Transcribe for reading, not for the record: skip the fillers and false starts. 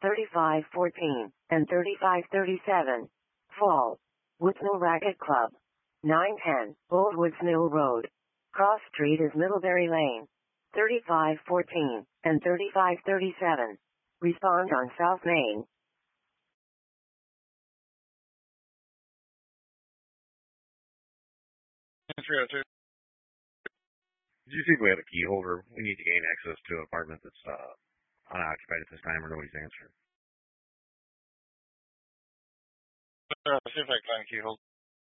3514, and 3537. Fall. Woodsmill Racket Club. 910, Old Woods Mill Road. Cross Street is Middlebury Lane. 3514, and 3537. Respond on South Main. Do you think we have a key holder? We need to gain access to an apartment that's unoccupied at this time, or nobody's answering. See if I can find a key holder.